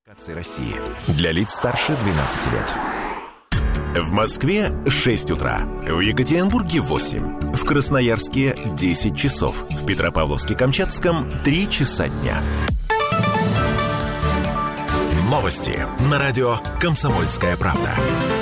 России для лиц старше 12 лет. В Москве 6 утра, в Екатеринбурге 8, в Красноярске 10 часов, в Петропавловске-Камчатском 3 часа дня. Новости на радио «Комсомольская правда».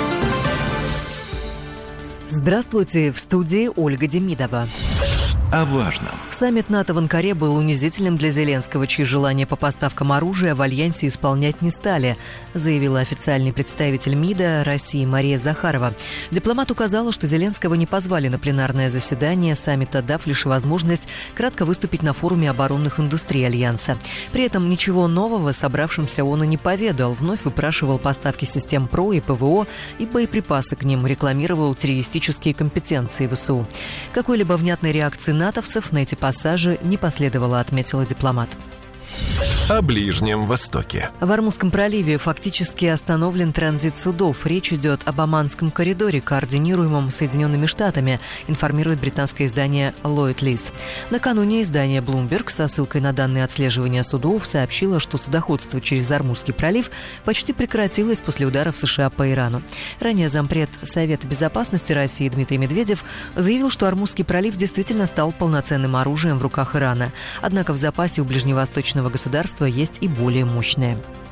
Здравствуйте, в студии Ольга Демидова. О важном. Саммит НАТО в Анкаре был унизительным для Зеленского, чьи желания по поставкам оружия в альянсе исполнять не стали, заявила официальный представитель МИДа России Мария Захарова. Дипломат указала, что Зеленского не позвали на пленарное заседание саммита, дав лишь возможность кратко выступить на форуме оборонных индустрий альянса. При этом ничего нового собравшимся он и не поведал, вновь выпрашивал поставки систем ПРО и ПВО и боеприпасы к ним, рекламировал террористические компетенции ВСУ. Какой-либо внятной реакции натовцев на эти пассажи не последовало, отметила дипломат. О Ближнем Востоке. В Ормузском проливе фактически остановлен транзит судов. Речь идет об Оманском коридоре, координируемом Соединенными Штатами, информирует британское издание Lloyd List. Накануне издание Bloomberg со ссылкой на данные отслеживания судов сообщило, что судоходство через Ормузский пролив почти прекратилось после ударов США по Ирану. Ранее зампред Совета безопасности России Дмитрий Медведев заявил, что Ормузский пролив действительно стал полноценным оружием в руках Ирана. Однако в запасе у ближневосточного государства есть и более мощное.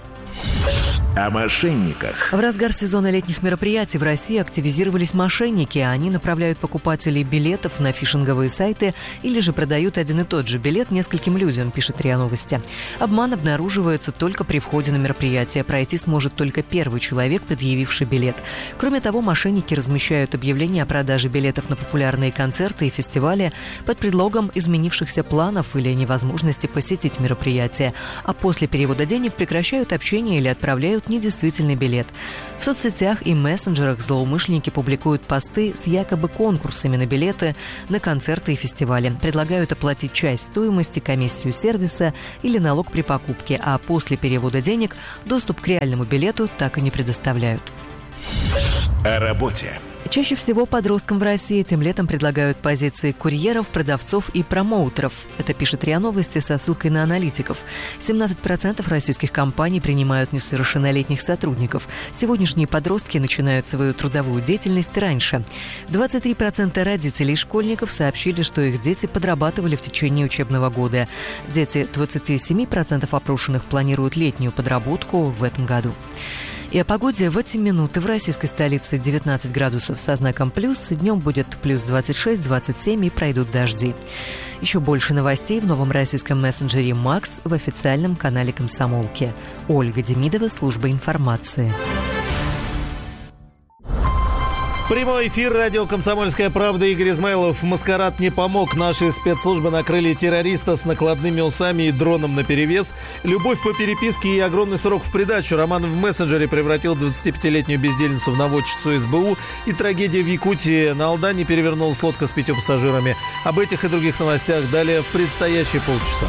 О мошенниках. В разгар сезона летних мероприятий в России активизировались мошенники. Они направляют покупателей билетов на фишинговые сайты или же продают один и тот же билет нескольким людям, пишет РИА Новости. Обман обнаруживается только при входе на мероприятие. Пройти сможет только первый человек, предъявивший билет. Кроме того, мошенники размещают объявления о продаже билетов на популярные концерты и фестивали под предлогом изменившихся планов или невозможности посетить мероприятие. А после перевода денег прекращают общение или отправляют недействительный билет. В соцсетях и мессенджерах злоумышленники публикуют посты с якобы конкурсами на билеты на концерты и фестивали. Предлагают оплатить часть стоимости, комиссию сервиса или налог при покупке, а после перевода денег доступ к реальному билету так и не предоставляют. О работе. Чаще всего подросткам в России этим летом предлагают позиции курьеров, продавцов и промоутеров. Это пишет РИА Новости со ссылкой на аналитиков. 17% российских компаний принимают несовершеннолетних сотрудников. Сегодняшние подростки начинают свою трудовую деятельность раньше. 23% родителей школьников сообщили, что их дети подрабатывали в течение учебного года. Дети 27% опрошенных планируют летнюю подработку в этом году. И о погоде в эти минуты в российской столице 19 градусов со знаком плюс, днем будет плюс 26-27 и пройдут дожди. Еще больше новостей в новом российском мессенджере «Макс» в официальном канале «Комсомолки». Ольга Демидова, служба информации. Прямой эфир радио «Комсомольская правда». Игорь Измайлов. Маскарад не помог. Наши спецслужбы накрыли террориста с накладными усами и дроном наперевес. Любовь по переписке и огромный срок в придачу. Роман в мессенджере превратил 25-летнюю бездельницу в наводчицу СБУ. И трагедия в Якутии. На Алдане перевернулась лодка с 5 пассажирами. Об этих и других новостях далее в предстоящие полчаса.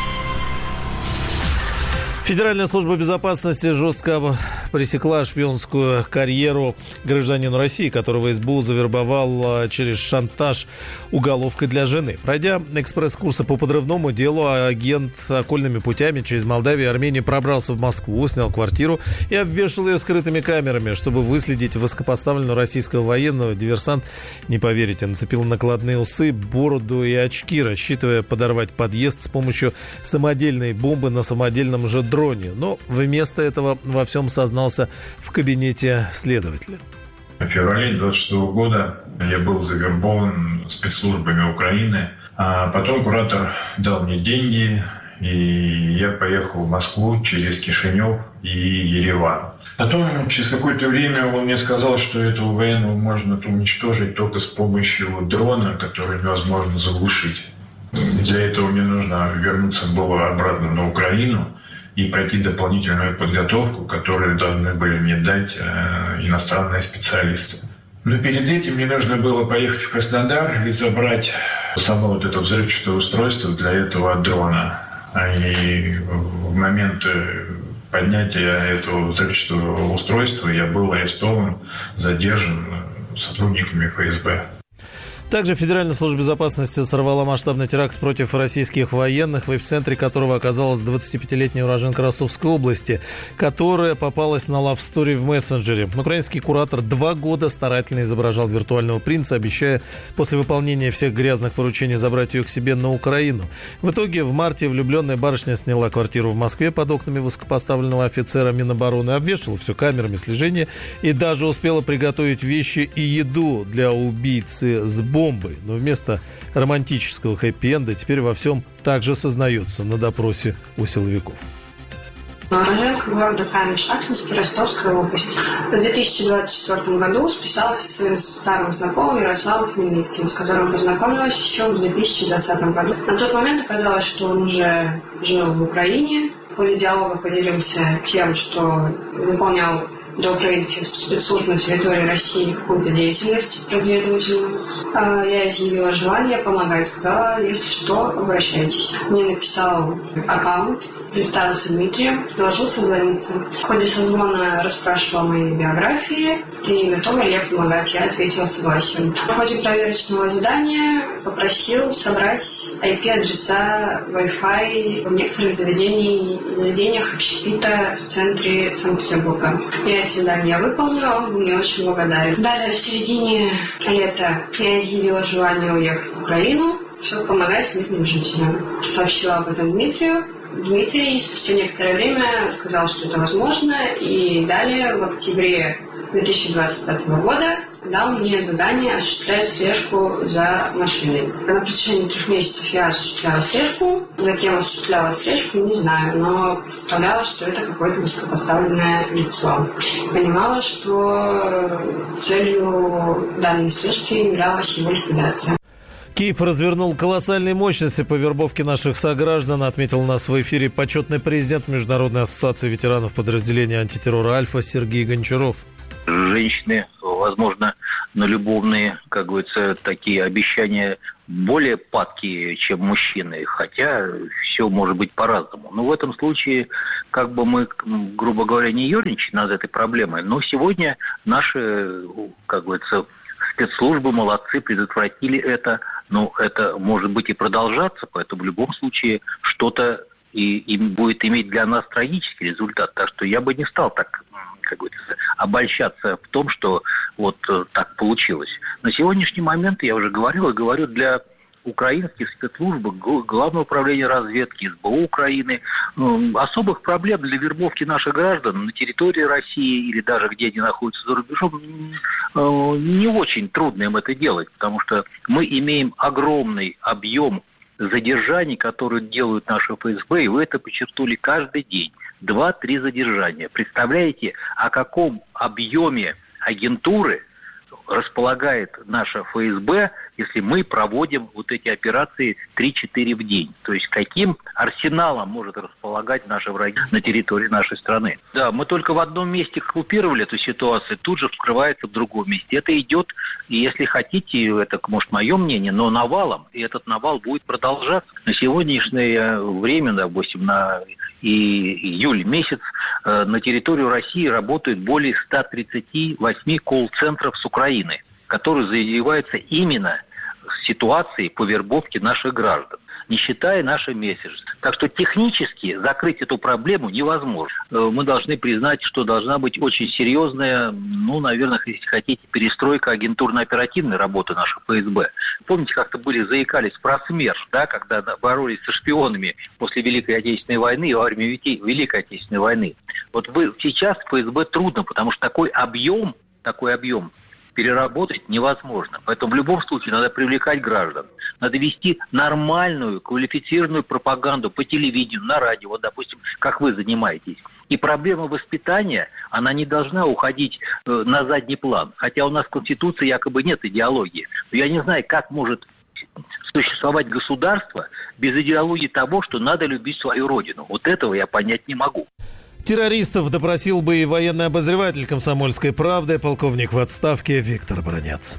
Федеральная служба безопасности жестко пресекла шпионскую карьеру гражданину России, которого СБУ завербовал через шантаж уголовкой для жены. Пройдя экспресс-курсы по подрывному делу, агент окольными путями через Молдавию и Армению пробрался в Москву, снял квартиру и обвешал ее скрытыми камерами, чтобы выследить высокопоставленного российского военного. Диверсант, не поверите, нацепил накладные усы, бороду и очки, рассчитывая подорвать подъезд с помощью самодельной бомбы на самодельном же дроне. Но вместо этого во всем сознался в кабинете следователя. В феврале 26 года я был завербован спецслужбами Украины, а потом куратор дал мне деньги, и я поехал в Москву через Кишинев и Ереван. Потом, через какое-то время, он мне сказал, что этого военного можно уничтожить только с помощью дрона, который невозможно заглушить. Для этого мне нужно вернуться было обратно на Украину и пройти дополнительную подготовку, которую должны были мне дать иностранные специалисты. Но перед этим мне нужно было поехать в Краснодар и забрать само вот это взрывчатое устройство для этого дрона. И в момент поднятия этого взрывчатого устройства я был арестован, задержан сотрудниками ФСБ. Также Федеральная служба безопасности сорвала масштабный теракт против российских военных, в эпицентре которого оказалась 25-летняя уроженка Ростовской области, которая попалась на лавстори в мессенджере. Украинский куратор 2 года старательно изображал виртуального принца, обещая после выполнения всех грязных поручений забрать ее к себе на Украину. В итоге в марте влюбленная барышня сняла квартиру в Москве под окнами высокопоставленного офицера Минобороны, обвешала все камерами слежения и даже успела приготовить вещи и еду для убийцы с бомбой. Но вместо романтического хэппи-энда теперь во всем также сознается на допросе у силовиков. Уроженка города Камень-Шахтинский, Ростовской области. В 2024 году списалась со своим старым знакомым Ярославом Хмельницким, с которым познакомилась еще в 2020 году. На тот момент оказалось, что он уже жил в Украине. В ходе диалога поделился тем, что выполнял для украинских спецслужб на территории России какую-то деятельность разведывательную. Я изъявила желание помогать, сказала, если что, обращайтесь. Мне написал аккаунт, представился Дмитрием, предложил созвониться. В ходе созвона расспрашивала о моей биографии и готова ли я помогать. Я ответила согласен. В ходе проверочного задания попросил собрать IP-адреса Wi-Fi в некоторых заведениях общепита в центре Санкт-Петербурга. Я эти задания выполнила, он был мне очень благодарен. Далее, в середине лета я изъявила желание уехать в Украину, чтобы помогать мирным жителям. Сообщила об этом Дмитрию. Дмитрий спустя некоторое время сказал, что это возможно, и далее в октябре 2025 года дал мне задание осуществлять слежку за машиной. На протяжении 3 месяцев я осуществляла слежку. За кем осуществляла слежку, не знаю, но представляла, что это какое-то высокопоставленное лицо. Понимала, что целью данной слежки являлась его ликвидация. Киев развернул колоссальные мощности по вербовке наших сограждан, отметил у нас в эфире почетный президент Международной ассоциации ветеранов подразделения антитеррора «Альфа» Сергей Гончаров. Женщины, возможно, на любовные, как говорится, такие обещания более падкие, чем мужчины, хотя все может быть по-разному. Но в этом случае, как бы мы, грубо говоря, не ерничаем над этой проблемой, но сегодня наши, как говорится, спецслужбы молодцы, предотвратили это, но это может быть и продолжаться, поэтому в любом случае что-то и будет иметь для нас трагический результат. Так что я бы не стал так, как говорится, обольщаться в том, что вот так получилось. На сегодняшний момент, я уже говорил и говорю, для украинских спецслужб, Главного управления разведки, СБУ Украины, особых проблем для вербовки наших граждан на территории России или даже где они находятся за рубежом, не очень трудно им это делать, потому что мы имеем огромный объем задержаний, которые делают наши ФСБ, и вы это подчеркнули каждый день. 2-3 задержания. Представляете, о каком объеме агентуры располагает наша ФСБ, если мы проводим вот эти операции 3-4 в день. То есть каким арсеналом может располагать наши враги на территории нашей страны. Да, мы только в одном месте оккупировали эту ситуацию, тут же вскрывается в другом месте. Это идет, и если хотите, это, может, мое мнение, но навалом, и этот навал будет продолжаться. На сегодняшнее время, допустим, на июль месяц на территорию России работают более 138 колл-центров с Украины, которые занимаются именно ситуацией по вербовке наших граждан, не считая наши месседжи. Так что технически закрыть эту проблему невозможно. Мы должны признать, что должна быть очень серьезная, наверное, если хотите, перестройка агентурно-оперативной работы нашей ФСБ. Помните, как-то заикались про СМЕРШ, да, когда боролись со шпионами после Великой Отечественной войны и во время Великой Отечественной войны. Вот сейчас ФСБ трудно, потому что такой объем переработать невозможно. Поэтому в любом случае надо привлекать граждан. Надо вести нормальную, квалифицированную пропаганду по телевидению, на радио, вот, допустим, как вы занимаетесь. И проблема воспитания, она не должна уходить на задний план. Хотя у нас в Конституции якобы нет идеологии. Но я не знаю, как может существовать государство без идеологии того, что надо любить свою родину. Вот этого я понять не могу. Террористов допросил бы и военный обозреватель «Комсомольской правды», полковник в отставке Виктор Баранец.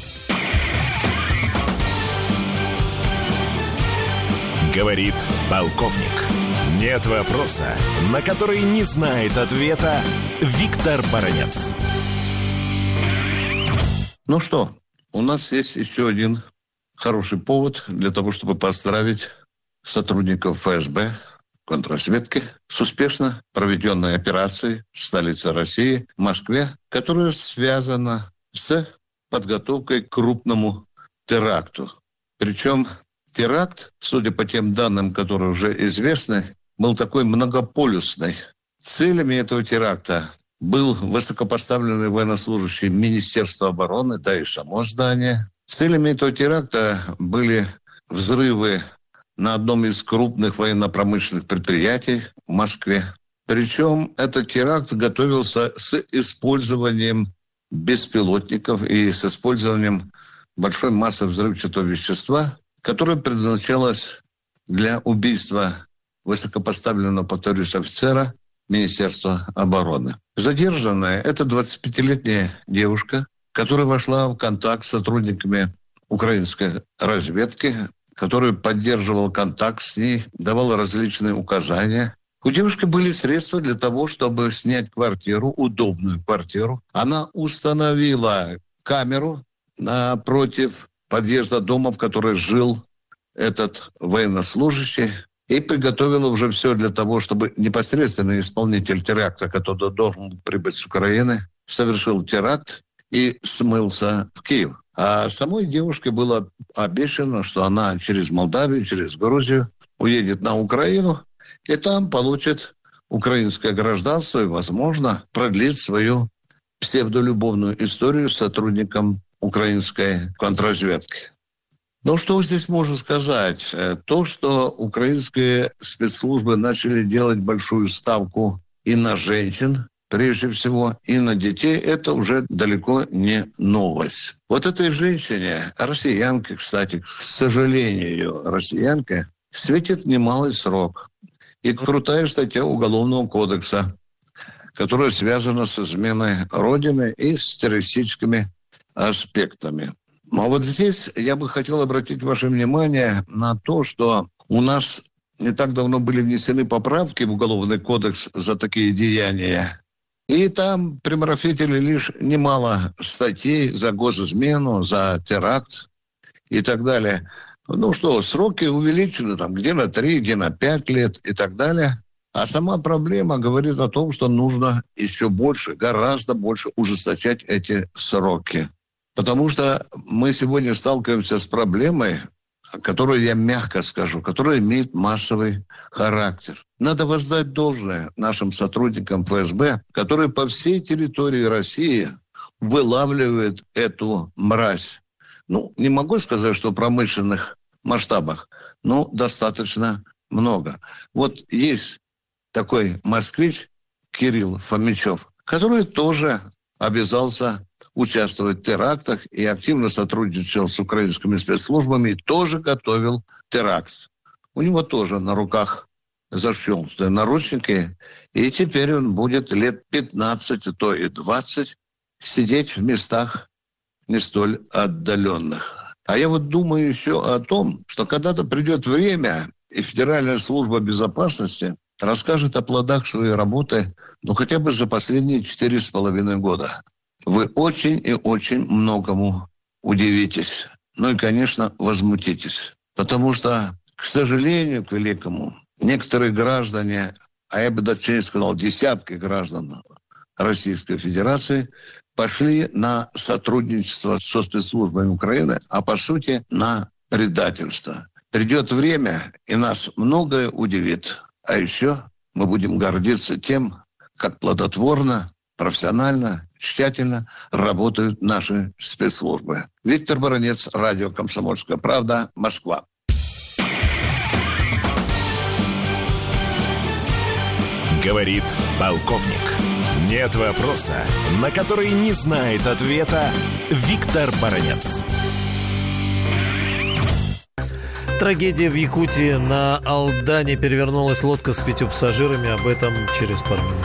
Говорит полковник. Нет вопроса, на который не знает ответа Виктор Баранец. Ну что, у нас есть еще один хороший повод для того, чтобы поздравить сотрудников ФСБ, контрразведки, с успешно проведенной операцией в столице России, Москве, которая связана с подготовкой к крупному теракту. Причем теракт, судя по тем данным, которые уже известны, был такой многополюсный. Целями этого теракта был высокопоставленный военнослужащий Министерства обороны, да и само здание. Целями этого теракта были взрывы на одном из крупных военно-промышленных предприятий в Москве. Причем этот теракт готовился с использованием беспилотников и с использованием большой массы взрывчатого вещества, которое предназначалось для убийства высокопоставленного, повторюсь, офицера Министерства обороны. Задержанная – это 25-летняя девушка, которая вошла в контакт с сотрудниками украинской разведки, который поддерживал контакт с ней, давал различные указания. У девушки были средства для того, чтобы снять квартиру, удобную квартиру. Она установила камеру напротив подъезда дома, в котором жил этот военнослужащий, и приготовила уже все для того, чтобы непосредственно исполнитель теракта, который должен прибыть с Украины, совершил теракт и смылся в Киев. А самой девушке было обещано, что она через Молдавию, через Грузию уедет на Украину и там получит украинское гражданство и, возможно, продлит свою псевдолюбовную историю с сотрудником украинской контрразведки. Ну, что здесь можно сказать? То, что украинские спецслужбы начали делать большую ставку и на женщин, прежде всего, и на детей, это уже далеко не новость. Вот этой женщине, россиянке, кстати, к сожалению, россиянке, светит немалый срок. И крутая статья Уголовного кодекса, которая связана с изменой Родины и с террористическими аспектами. А вот здесь я бы хотел обратить ваше внимание на то, что у нас не так давно были внесены поправки в Уголовный кодекс за такие деяния. И там примарафетили лишь немало статей за госизмену, за теракт и так далее. Ну что, сроки увеличены там где на 3, где на 5 лет и так далее. А сама проблема говорит о том, что нужно еще больше, гораздо больше ужесточать эти сроки. Потому что мы сегодня сталкиваемся с проблемой, которую я мягко скажу, которая имеет массовый характер. Надо воздать должное нашим сотрудникам ФСБ, которые по всей территории России вылавливают эту мразь. Ну, не могу сказать, что в промышленных масштабах, но достаточно много. Вот есть такой москвич Кирилл Фомичев, который тоже обязался участвовать в терактах и активно сотрудничал с украинскими спецслужбами и тоже готовил теракт. У него тоже на руках защелкнуты наручники, и теперь он будет лет 15, а то и 20 сидеть в местах не столь отдаленных. А я вот думаю еще о том, что когда-то придет время, и Федеральная служба безопасности расскажет о плодах своей работы, ну, хотя бы за последние 4,5 года. Вы очень и очень многому удивитесь. Ну и, конечно, возмутитесь. Потому что, к сожалению, к великому, некоторые граждане, а я бы даже сказал, десятки граждан Российской Федерации пошли на сотрудничество со спецслужбами Украины, а по сути на предательство. Придет время, и нас многое удивит. А еще мы будем гордиться тем, как плодотворно, профессионально, тщательно работают наши спецслужбы. Виктор Баранец, радио «Комсомольская правда», Москва. Говорит полковник. Нет вопроса, на который не знает ответа Виктор Баранец. Трагедия в Якутии. На Алдане перевернулась лодка с 5 пассажирами. Об этом через пару минут.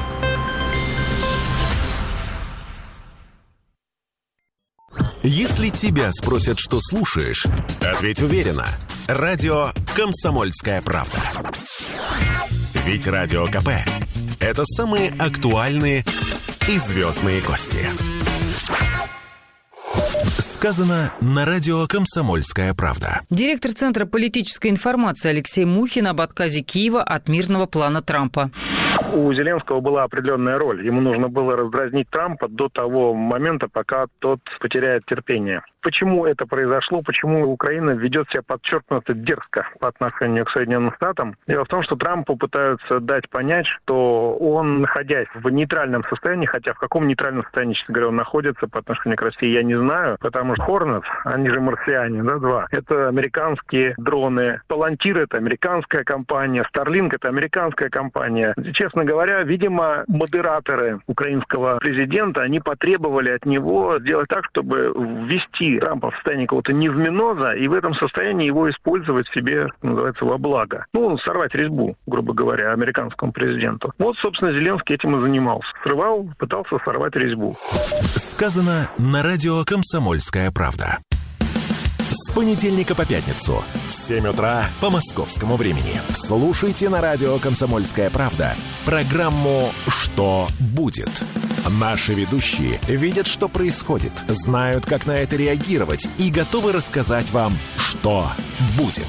Если тебя спросят, что слушаешь, ответь уверенно. Радио «Комсомольская правда». Ведь Радио КП – это самые актуальные и звездные гости. Сказано на радио «Комсомольская правда». Директор Центра политической информации Алексей Мухин об отказе Киева от мирного плана Трампа. У Зеленского была определенная роль. Ему нужно было раздразнить Трампа до того момента, пока тот потеряет терпение. Почему это произошло? Почему Украина ведет себя подчеркнуто дерзко по отношению к Соединенным Штатам? Дело в том, что Трампу пытаются дать понять, что он, находясь в нейтральном состоянии, хотя в каком нейтральном состоянии, честно говоря, он находится по отношению к России, я не знаю, потому что Hornet, они же марсиане, два. Это американские дроны. Palantir — это американская компания. Starlink — это американская компания. Честно говоря, видимо, модераторы украинского президента, они потребовали от него сделать так, чтобы ввести Трампа в состояние какого-то невменоза и в этом состоянии его использовать себе, что называется, во благо. Сорвать резьбу, грубо говоря, американскому президенту. Вот, собственно, Зеленский этим и занимался. Срывал, пытался сорвать резьбу. Сказано на радио «Комсомольская правда». С понедельника по пятницу в 7 утра по московскому времени. Слушайте на радио «Комсомольская правда» программу «Что будет?». Наши ведущие видят, что происходит, знают, как на это реагировать и готовы рассказать вам, что будет.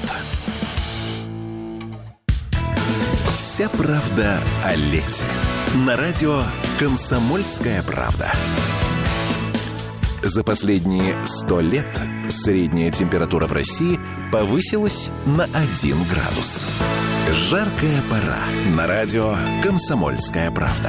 Вся правда о лете. На радио «Комсомольская правда». За последние 100 лет средняя температура в России повысилась на 1 градус. Жаркая пора. На радио «Комсомольская правда».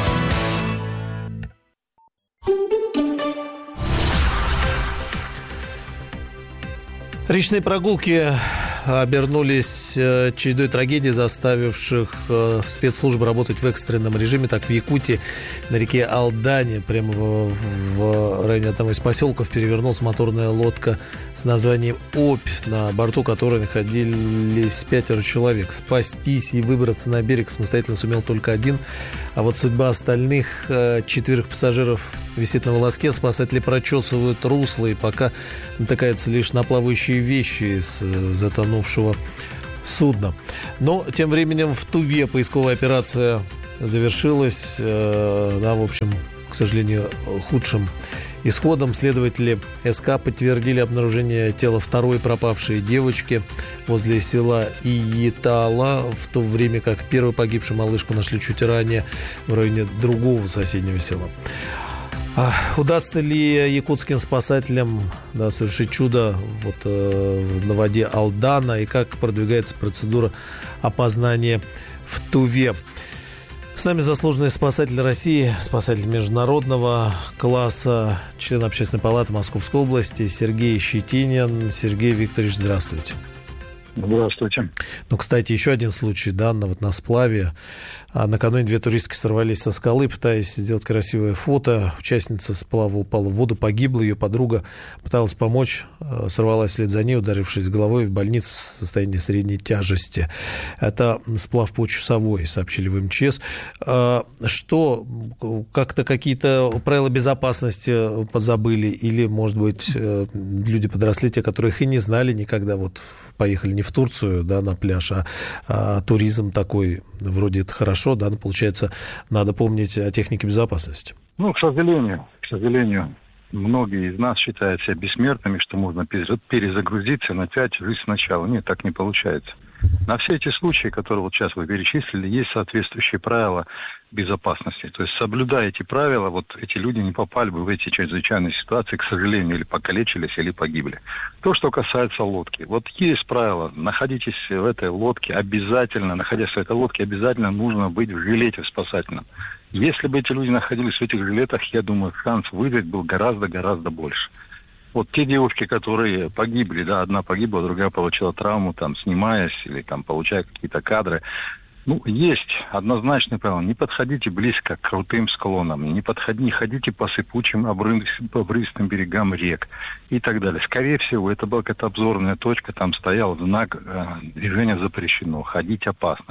Речные прогулки обернулись чередой трагедий, заставивших спецслужбы работать в экстренном режиме. Так, в Якутии на реке Алдане, прямо в районе одного из поселков, перевернулась моторная лодка с названием «Обь», на борту которой находились 5 человек. Спастись и выбраться на берег самостоятельно сумел только один, а вот судьба остальных 4 пассажиров висит на волоске. Спасатели прочесывают русло и пока натыкаются лишь на плавающие вещи из затонувшего судна. Но тем временем в Туве поисковая операция завершилась, в общем, к сожалению, худшим исходом. Следователи СК подтвердили обнаружение тела второй пропавшей девочки возле села Иетала, в то время как первую погибшую малышку нашли чуть ранее в районе другого соседнего села. Удастся ли якутским спасателям совершить чудо на воде Алдана, и как продвигается процедура опознания в Туве? С нами заслуженный спасатель России, спасатель международного класса, член Общественной палаты Московской области Сергей Щетинин. Сергей Викторович, здравствуйте. Здравствуйте. Кстати, еще один случай, на сплаве. Накануне 2 туристки сорвались со скалы, пытаясь сделать красивое фото. Участница сплава упала в воду, погибла. Ее подруга пыталась помочь, сорвалась вслед за ней, ударившись головой в больницу в состоянии средней тяжести. Это сплав по Чусовой, сообщили в МЧС. Что, как-то какие-то правила безопасности позабыли? Или, может быть, люди подросли, те, которые их и не знали никогда, поехали не в Турцию, на пляж, а туризм такой, вроде это хорошо, но, получается, надо помнить о технике безопасности. К сожалению, многие из нас считают себя бессмертными, что можно перезагрузиться, начать жизнь сначала. Нет, так не получается. На все эти случаи, которые сейчас вы перечислили, есть соответствующие правила безопасности. То есть, соблюдая эти правила, эти люди не попали бы в эти чрезвычайные ситуации, к сожалению, или покалечились, или погибли. То, что касается лодки. Есть правило. Находитесь в этой лодке обязательно, находясь в этой лодке, обязательно нужно быть в жилете спасательном. Если бы эти люди находились в этих жилетах, я думаю, шанс выжить был гораздо-гораздо больше. Те девушки, которые погибли, одна погибла, другая получила травму, снимаясь или получая какие-то кадры. Есть однозначное правило. Не подходите близко к крутым склонам, не ходите по сыпучим, обрывистым берегам рек и так далее. Скорее всего, это была какая-то обзорная точка, там стоял знак «движение запрещено», ходить опасно.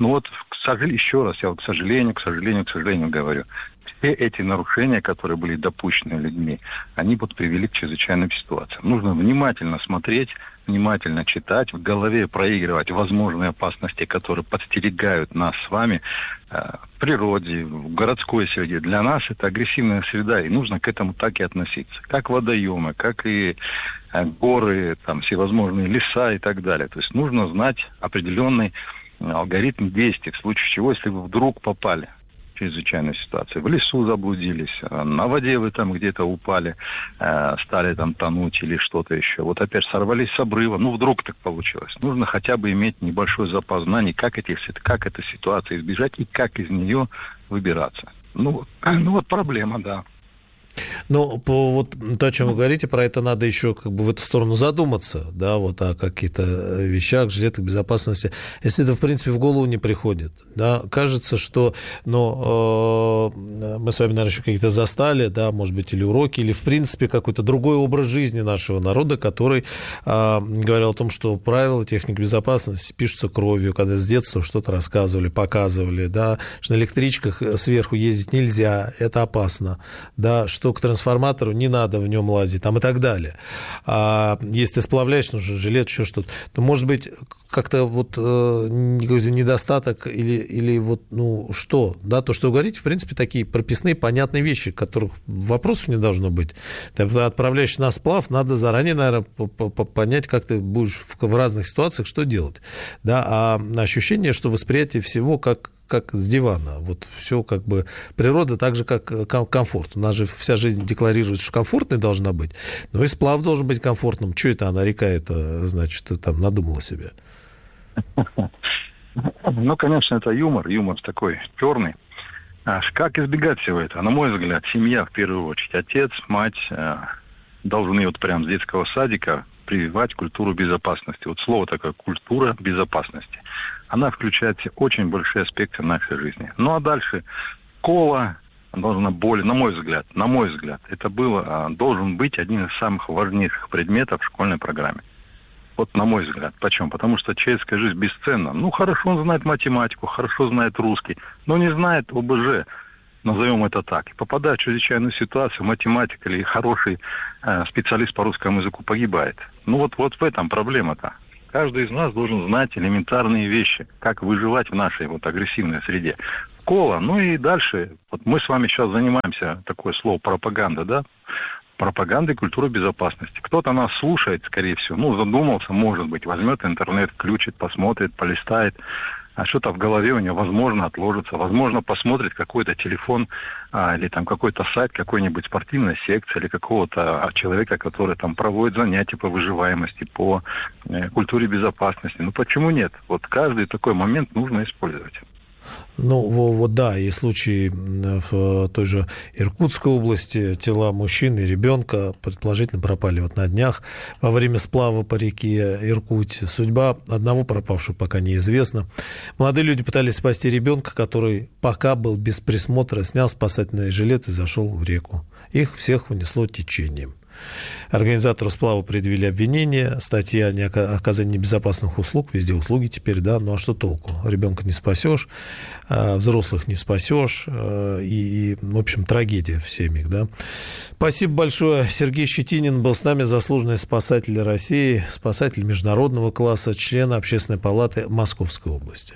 Но вот, еще раз, я к сожалению говорю, все эти нарушения, которые были допущены людьми, они вот привели к чрезвычайным ситуациям. Нужно внимательно смотреть, внимательно читать, в голове проигрывать возможные опасности, которые подстерегают нас с вами в природе, в городской среде. Для нас это агрессивная среда, и нужно к этому так и относиться. Как водоемы, как и горы, там, всевозможные леса и так далее. То есть нужно знать определенный алгоритм действий, в случае чего, если вы вдруг попали в чрезвычайную ситуацию, в лесу заблудились, на воде вы там где-то упали, стали там тонуть или что-то еще. Вот опять сорвались с обрыва, вдруг так получилось. Нужно хотя бы иметь небольшой запас знаний, как этой ситуации избежать и как из нее выбираться. Вот проблема, да. Ну, вот то, о чем вы говорите, про это надо еще как бы в эту сторону задуматься, да, вот о каких-то вещах, жилетах безопасности. Если это, в принципе, в голову не приходит, да, кажется, что, мы с вами, наверное, еще какие-то застали, да, может быть, или уроки, или, в принципе, какой-то другой образ жизни нашего народа, который говорил о том, что правила техники безопасности пишутся кровью, когда с детства что-то рассказывали, показывали, да, что на электричках сверху ездить нельзя, это опасно, да, что к трансформатору не надо в нем лазить, там и так далее. А если ты сплавляешь, нужен жилет, еще что-то, то, может быть, как-то вот какой-то недостаток или вот, что, да, то, что вы говорите, в принципе, такие прописные, понятные вещи, которых вопросов не должно быть. Ты отправляешься на сплав, надо заранее, наверное, понять, как ты будешь в разных ситуациях, что делать, да, а ощущение, что восприятие всего как с дивана. Вот все как бы природа так же, как комфорт. У нас же вся жизнь декларирует, что комфортной должна быть, но и сплав должен быть комфортным. Что это она, река это, значит, там надумала себе? Конечно, это юмор такой черный. Как избегать всего этого? На мой взгляд, семья в первую очередь. Отец, мать должны вот прям с детского садика прививать культуру безопасности. Вот слово такое — культура безопасности. Она включает в себя очень большие аспекты нашей жизни. Ну а дальше школа должна на мой взгляд, это должен быть один из самых важнейших предметов в школьной программе. Вот на мой взгляд. Почему? Потому что человеческая жизнь бесценна. Хорошо он знает математику, хорошо знает русский, но не знает ОБЖ, назовем это так. И попадая в чрезвычайную ситуацию, математик или хороший специалист по русскому языку погибает. Вот в этом проблема-то. Каждый из нас должен знать элементарные вещи, как выживать в нашей вот агрессивной среде. Школа, и дальше. Вот мы с вами сейчас занимаемся, такое слово пропаганда, да? Пропагандой культуры безопасности. Кто-то нас слушает, скорее всего, задумался, может быть, возьмет интернет, включит, посмотрит, полистает, а что-то в голове у него, возможно, отложится, возможно, посмотрит какой-то телефон или там какой-то сайт какой-нибудь спортивной секции или какого-то человека, который там проводит занятия по выживаемости, по культуре безопасности. Почему нет? Вот каждый такой момент нужно использовать. Да, и случаи в той же Иркутской области, тела мужчины и ребенка предположительно пропали на днях во время сплава по реке Иркуть. Судьба одного пропавшего пока неизвестна. Молодые люди пытались спасти ребенка, который пока был без присмотра, снял спасательный жилет и зашел в реку. Их всех унесло течением. Организатору сплава предъявили обвинение, статья о неоказании безопасных услуг, везде услуги теперь, да, а что толку? Ребенка не спасешь, взрослых не спасешь, и в общем, трагедия в семьях, да. Спасибо большое. Сергей Щетинин был с нами, заслуженный спасатель России, спасатель международного класса, член Общественной палаты Московской области.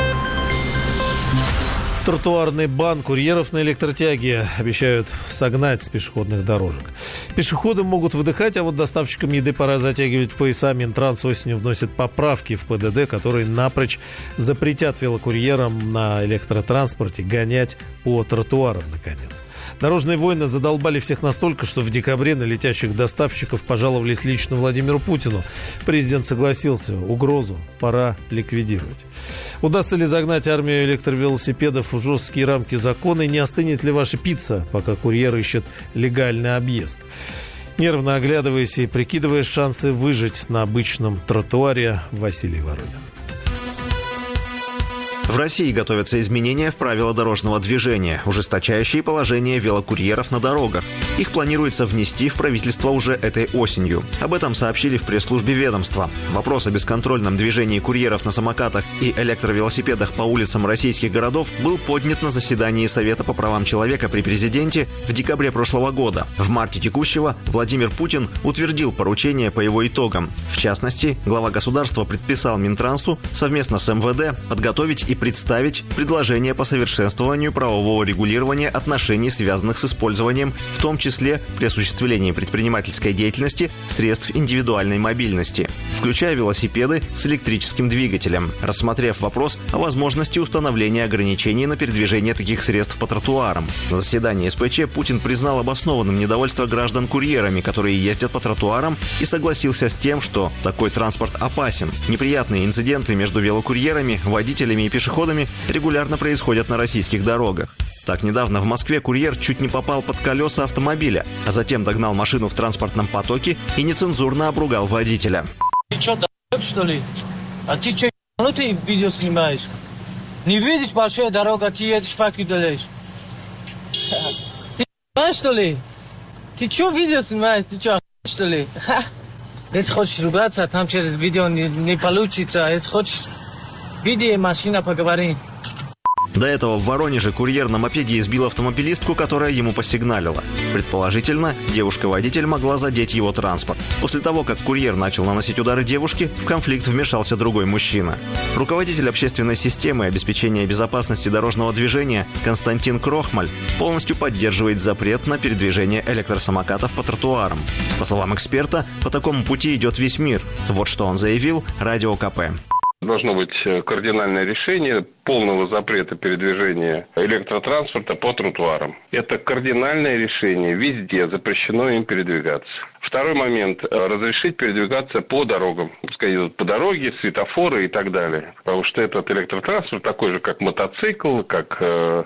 Тротуарный бан курьеров на электротяге обещают согнать с пешеходных дорожек. Пешеходы могут выдыхать, а вот доставщикам еды пора затягивать пояса. Минтранс осенью вносит поправки в ПДД, которые напрочь запретят велокурьерам на электротранспорте гонять по тротуарам, наконец. Дорожные войны задолбали всех настолько, что в декабре на летящих доставщиков пожаловались лично Владимиру Путину. Президент согласился, угрозу пора ликвидировать. Удастся ли загнать армию электровелосипедов в жесткие рамки закона, и не остынет ли ваша пицца, пока курьер ищет легальный объезд? Нервно оглядываясь и прикидывая шансы выжить на обычном тротуаре, Василий Воронин. В России готовятся изменения в правила дорожного движения, ужесточающие положение велокурьеров на дорогах. Их планируется внести в правительство уже этой осенью. Об этом сообщили в пресс-службе ведомства. Вопрос о бесконтрольном движении курьеров на самокатах и электровелосипедах по улицам российских городов был поднят на заседании Совета по правам человека при президенте в декабре прошлого года. В марте текущего Владимир Путин утвердил поручение по его итогам. В частности, глава государства предписал Минтрансу совместно с МВД подготовить и представить предложение по совершенствованию правового регулирования отношений, связанных с использованием, в том числе при осуществлении предпринимательской деятельности, средств индивидуальной мобильности, включая велосипеды с электрическим двигателем, рассмотрев вопрос о возможности установления ограничений на передвижение таких средств по тротуарам. На заседании СПЧ Путин признал обоснованным недовольство граждан курьерами, которые ездят по тротуарам, и согласился с тем, что такой транспорт опасен. Неприятные инциденты между велокурьерами, водителями и пешеходами регулярно происходят на российских дорогах. Так, недавно в Москве курьер чуть не попал под колеса автомобиля, а затем догнал машину в транспортном потоке и нецензурно обругал водителя. Ты что, что ли? А ты что, ты видео снимаешь? Не видишь, большая дорога, ты едешь, факи удаляешь. Ты знаешь, что ли? Ты что видео снимаешь? Ты что ли? Если хочешь ругаться, там через видео не получится. Если хочешь... Види, машина, поговори. До этого в Воронеже курьер на мопеде избил автомобилистку, которая ему посигналила. Предположительно, девушка-водитель могла задеть его транспорт. После того, как курьер начал наносить удары девушке, в конфликт вмешался другой мужчина. Руководитель общественной системы обеспечения безопасности дорожного движения Константин Крохмаль полностью поддерживает запрет на передвижение электросамокатов по тротуарам. По словам эксперта, по такому пути идет весь мир. Вот что он заявил Радио КП. Должно быть кардинальное решение полного запрета передвижения электротранспорта по тротуарам. Это кардинальное решение. Везде запрещено им передвигаться. Второй момент. Разрешить передвигаться по дорогам. Пускай идут по дороге, светофоры и так далее. Потому что этот электротранспорт такой же, как мотоцикл, как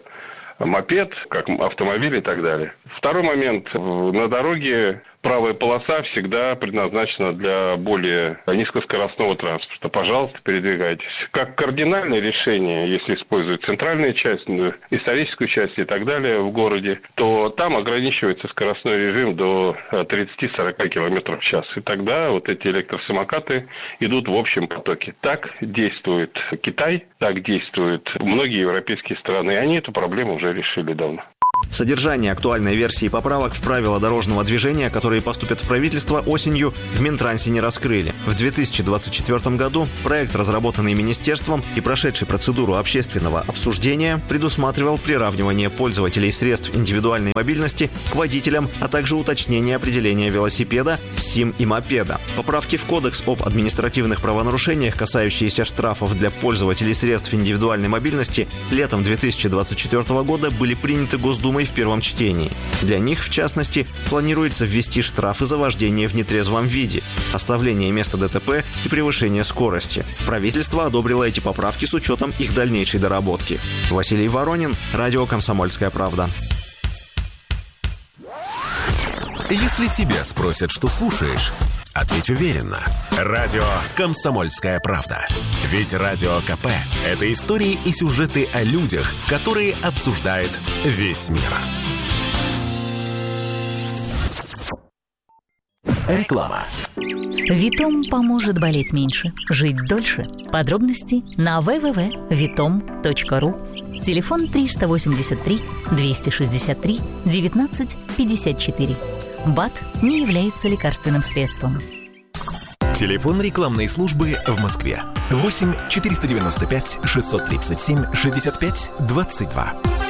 мопед, как автомобиль и так далее. Второй момент. На дороге правая полоса всегда предназначена для более низкоскоростного транспорта. Пожалуйста, передвигайтесь. Как кардинальное решение, если использовать центральную часть, историческую часть и так далее в городе, то там ограничивается скоростной режим до 30-40 км в час. И тогда вот эти электросамокаты идут в общем потоке. Так действует Китай, так действуют многие европейские страны. И они эту проблему уже решили давно. Содержание актуальной версии поправок в правила дорожного движения, которые поступят в правительство осенью, в Минтрансе не раскрыли. В 2024 году проект, разработанный министерством и прошедший процедуру общественного обсуждения, предусматривал приравнивание пользователей средств индивидуальной мобильности к водителям, а также уточнение определения велосипеда, СИМ и мопеда. Поправки в Кодекс об административных правонарушениях, касающиеся штрафов для пользователей средств индивидуальной мобильности, летом 2024 года были приняты Госдумой в первом чтении. Для них, в частности, планируется ввести штрафы за вождение в нетрезвом виде, оставление места ДТП и превышение скорости. Правительство одобрило эти поправки с учетом их дальнейшей доработки. Василий Воронин, Радио «Комсомольская правда». Если тебя спросят, что слушаешь, ответь уверенно. Радио «Комсомольская правда». Ведь Радио КП – это истории и сюжеты о людях, которые обсуждает весь мир. Реклама. Витом поможет болеть меньше, жить дольше. Подробности на www.vitom.ru. Телефон 383 263 19 54. БАД не является лекарственным средством. Телефон рекламной службы в Москве. 8 495 637 65 22.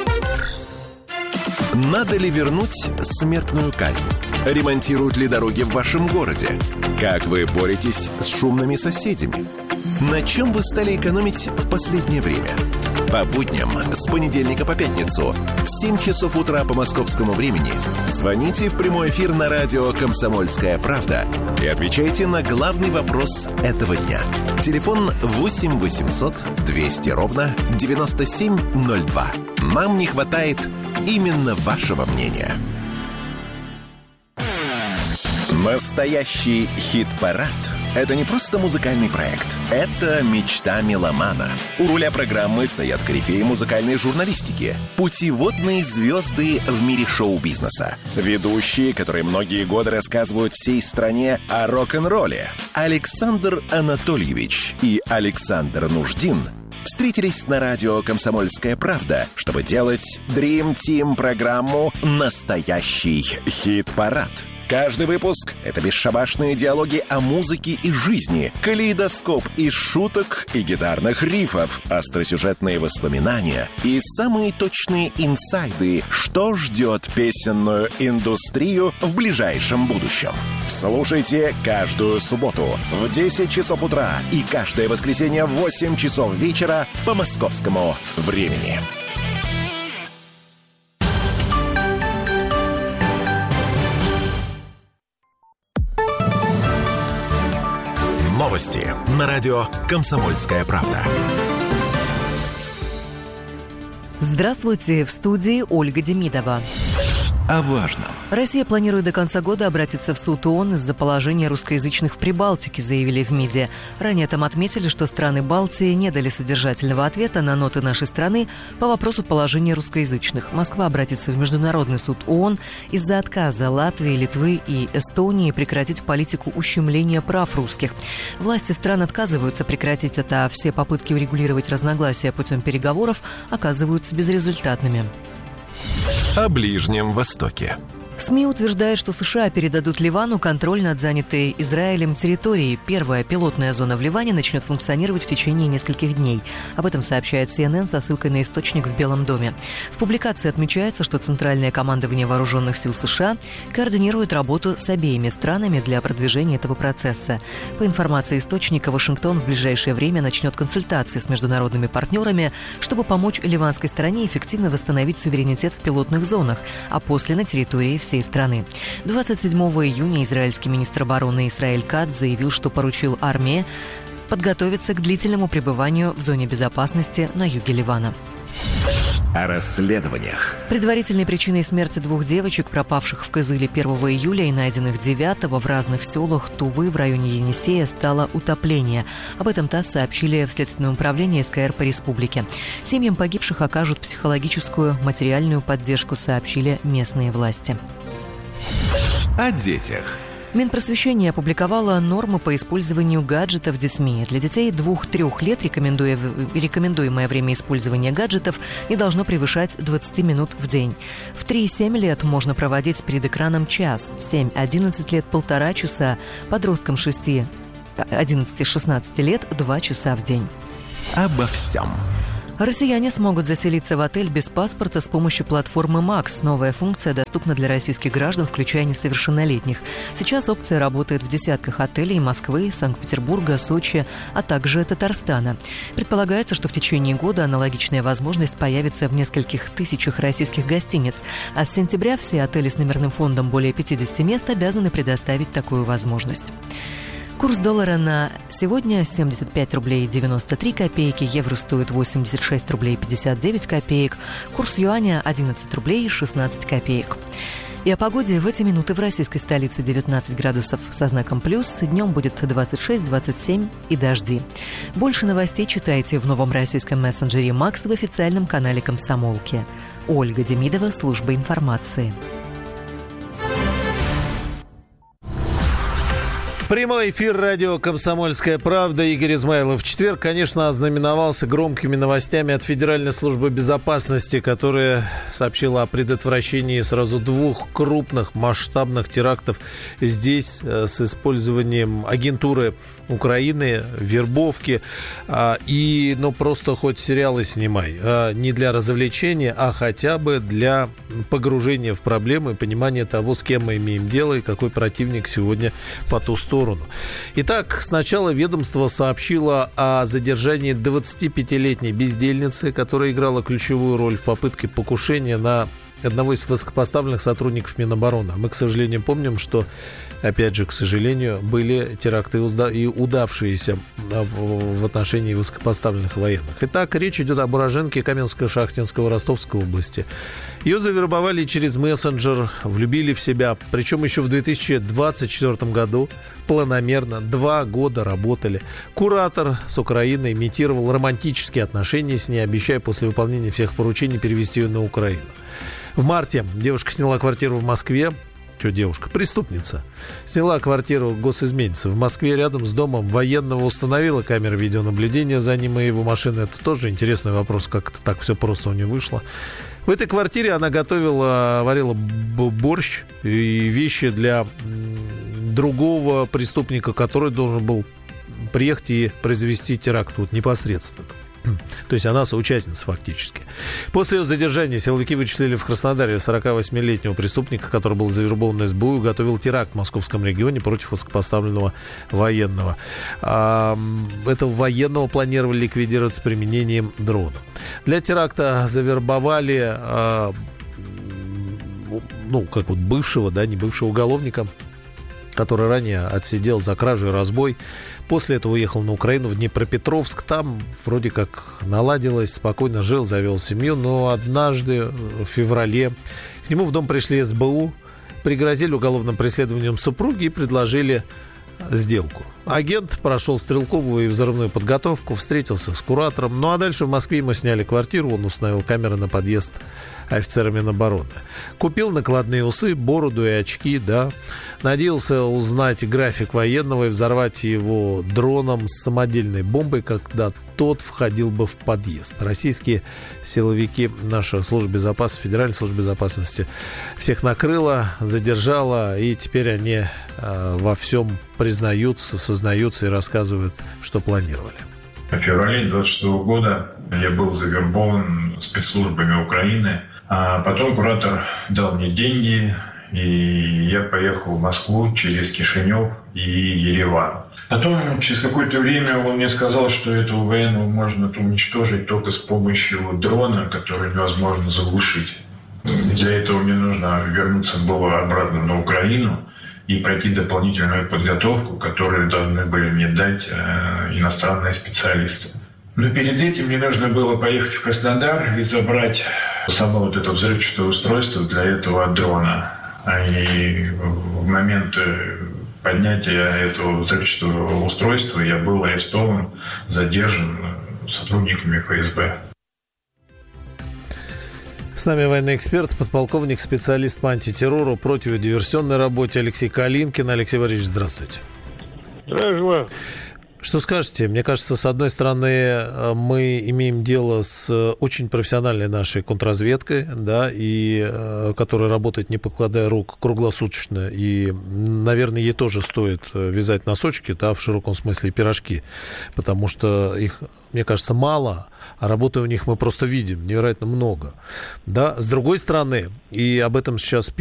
Надо ли вернуть смертную казнь? Ремонтируют ли дороги в вашем городе? Как вы боретесь с шумными соседями? На чем вы стали экономить в последнее время? По будням с понедельника по пятницу в 7 часов утра по московскому времени звоните в прямой эфир на радио «Комсомольская правда» и отвечайте на главный вопрос этого дня. Телефон 8 800 200 ровно 9702. Нам не хватает именно вашего мнения. Настоящий хит-парад – это не просто музыкальный проект. Это мечта меломана. У руля программы стоят корифеи музыкальной журналистики, путеводные звезды в мире шоу-бизнеса, ведущие, которые многие годы рассказывают всей стране о рок-н-ролле. Александр Анатольевич и Александр Нуждин встретились на радио «Комсомольская правда», чтобы делать Dream Team программу «Настоящий хит-парад». Каждый выпуск — это бесшабашные диалоги о музыке и жизни, калейдоскоп из шуток и гитарных рифов, остросюжетные воспоминания и самые точные инсайды, что ждет песенную индустрию в ближайшем будущем. Слушайте каждую субботу в 10 часов утра и каждое воскресенье в 8 часов вечера по московскому времени. Новости на радио «Комсомольская правда». Здравствуйте, в студии Ольга Демидова. О важном. Россия планирует до конца года обратиться в суд ООН из-за положения русскоязычных в Прибалтике, заявили в МИДе. Ранее там отметили, что страны Балтии не дали содержательного ответа на ноты нашей страны по вопросу положения русскоязычных. Москва обратится в Международный суд ООН из-за отказа Латвии, Литвы и Эстонии прекратить политику ущемления прав русских. Власти стран отказываются прекратить это, а все попытки урегулировать разногласия путем переговоров оказываются безрезультатными. О Ближнем Востоке. СМИ утверждают, что США передадут Ливану контроль над занятой Израилем территорией. Первая пилотная зона в Ливане начнет функционировать в течение нескольких дней. Об этом сообщает CNN со ссылкой на источник в Белом доме. В публикации отмечается, что Центральное командование Вооруженных сил США координирует работу с обеими странами для продвижения этого процесса. По информации источника, Вашингтон в ближайшее время начнет консультации с международными партнерами, чтобы помочь ливанской стороне эффективно восстановить суверенитет в пилотных зонах, а после на территории всей страны. 27 июня израильский министр обороны Исраэль Кац заявил, что поручил армии подготовиться к длительному пребыванию в зоне безопасности на юге Ливана. О расследованиях. Предварительной причиной смерти двух девочек, пропавших в Кызыле 1 июля и найденных 9 в разных селах Тувы в районе Енисея, стало утопление. Об этом ТАСС сообщили в Следственном управлении СКР по республике. Семьям погибших окажут психологическую, материальную поддержку, сообщили местные власти. О детях. Минпросвещение опубликовало нормы по использованию гаджетов детьми. Для детей 2-3 лет рекомендуемое время использования гаджетов не должно превышать 20 минут в день. В 3-7 лет можно проводить перед экраном час, в 7-11 лет – 1,5 часа, подросткам 11-16 лет – 2 часа в день. Обо всем. Россияне смогут заселиться в отель без паспорта с помощью платформы «Макс». Новая функция доступна для российских граждан, включая несовершеннолетних. Сейчас опция работает в десятках отелей Москвы, Санкт-Петербурга, Сочи, а также Татарстана. Предполагается, что в течение года аналогичная возможность появится в нескольких тысячах российских гостиниц. А с сентября все отели с номерным фондом более 50 мест обязаны предоставить такую возможность. Курс доллара на сегодня 75 рублей 93 копейки, евро стоит 86 рублей 59 копеек, курс юаня 11 рублей 16 копеек. И о погоде в эти минуты в российской столице 19 градусов со знаком плюс, днем будет 26-27 и дожди. Больше новостей читайте в новом российском мессенджере «Макс» в официальном канале «Комсомолки». Ольга Демидова, служба информации. Прямой эфир радио «Комсомольская правда». Игорь Измайлов. В четверг, конечно, ознаменовался громкими новостями от Федеральной службы безопасности, которая сообщила о предотвращении сразу 2 крупных масштабных терактов здесь с использованием агентуры Украины, вербовки. И, просто хоть сериалы снимай. Не для развлечения, а хотя бы для погружения в проблемы и понимания того, с кем мы имеем дело и какой противник сегодня по ту сторону. Итак, сначала ведомство сообщило о задержании 25-летней бездельницы, которая играла ключевую роль в попытке покушения на одного из высокопоставленных сотрудников Минобороны. Мы, к сожалению, помним, что, опять же, к сожалению, были теракты и удавшиеся в отношении высокопоставленных военных. Итак, речь идет об уроженке Каменско-Шахтинского Ростовской области. Ее завербовали через мессенджер, влюбили в себя. Причем еще в 2024 году планомерно 2 года работали. Куратор с Украины имитировал романтические отношения с ней, обещая после выполнения всех поручений перевести ее на Украину. В марте девушка сняла квартиру в Москве. Что девушка? Преступница. Сняла квартиру госизменницы в Москве рядом с домом военного, установила камеры видеонаблюдения за ним и его машины. Это тоже интересный вопрос, как это так все просто у нее вышло. В этой квартире она варила борщ и вещи для другого преступника, который должен был приехать и произвести теракт вот непосредственно. То есть она соучастница фактически. После ее задержания силовики вычислили в Краснодаре 48-летнего преступника, который был завербован на СБУ и готовил теракт в московском регионе против высокопоставленного военного. Этого военного планировали ликвидировать с применением дрона. Для теракта завербовали бывшего, не бывшего уголовника, который ранее отсидел за кражу и разбой. После этого уехал на Украину, в Днепропетровск. Там вроде как наладилось, спокойно жил, завел семью. Но однажды, в феврале, к нему в дом пришли СБУ, пригрозили уголовным преследованием супруги и предложили сделку. Агент прошел стрелковую и взрывную подготовку, встретился с куратором. Ну а дальше в Москве ему сняли квартиру, он установил камеры на подъезд офицера Минобороны. Купил накладные усы, бороду и очки, Надеялся узнать график военного и взорвать его дроном с самодельной бомбой, когда тот входил бы в подъезд. Российские силовики, наша служба безопасности, Федеральная служба безопасности, всех накрыла, задержала, и теперь они во всем признаются, сознаются и рассказывают, что планировали. В феврале 2026 года я был завербован спецслужбами Украины, а потом куратор дал мне деньги, и я поехал в Москву через Кишинев и Ереван. Потом, через какое-то время, он мне сказал, что этого военного можно уничтожить только с помощью дрона, который невозможно заглушить. Для этого мне нужно вернуться было обратно на Украину и пройти дополнительную подготовку, которую должны были мне дать иностранные специалисты. Но перед этим мне нужно было поехать в Краснодар и забрать само это взрывчатое устройство для этого дрона. И в момент поднятия этого взрывчатого устройства я был арестован, задержан сотрудниками ФСБ. С нами военный эксперт, подполковник, специалист по антитеррору, противодиверсионной работе Алексей Калинкин. Алексей Борисович, здравствуйте. Здравствуйте. Что скажете? Мне кажется, с одной стороны, мы имеем дело с очень профессиональной нашей контрразведкой, и которая работает, не покладая рук, круглосуточно. И, наверное, ей тоже стоит вязать носочки, в широком смысле пирожки, потому что их, мне кажется, мало, а работы у них мы просто видим невероятно много. С другой стороны, и об этом сейчас